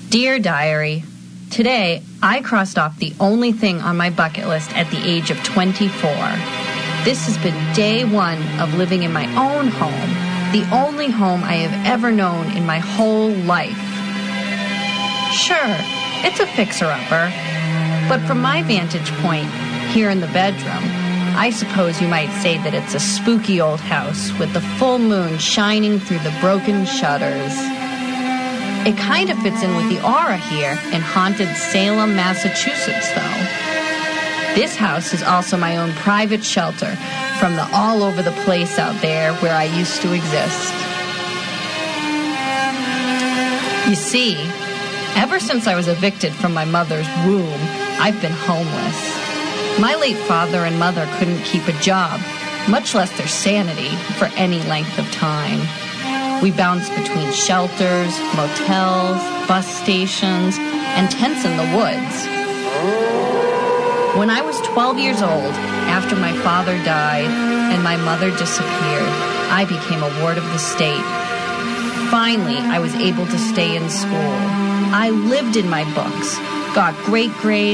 Dear Diary, today I crossed off the only thing on my bucket list at the age of 24. This has been day one of living in my own home, the only home I have ever known in my whole life. Sure, it's a fixer-upper, but from my vantage point, here in the bedroom, I suppose you might say that it's a spooky old house with the full moon shining through the broken shutters. It kind of fits in with the aura here in haunted Salem, Massachusetts, though. This house is also my own private shelter from the all over the place out there where I used to exist. You see, ever since I was evicted from my mother's womb, I've been homeless. My late father and mother couldn't keep a job, much less their sanity, for any length of time. We bounced between shelters, motels, bus stations, and tents in the woods. When I was 12 years old, after my father died and my mother disappeared, I became a ward of the state. Finally, I was able to stay in school. I lived in my books, got great grades,